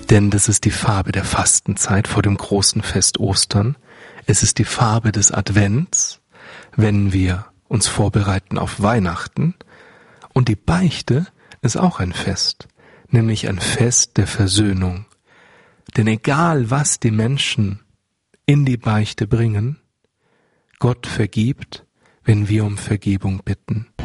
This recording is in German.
Denn das ist die Farbe der Fastenzeit vor dem großen Fest Ostern. Es ist die Farbe des Advents, wenn wir uns vorbereiten auf Weihnachten. Und die Beichte ist auch ein Fest, nämlich ein Fest der Versöhnung. Denn egal, was die Menschen in die Beichte bringen, Gott vergibt, wenn wir um Vergebung bitten.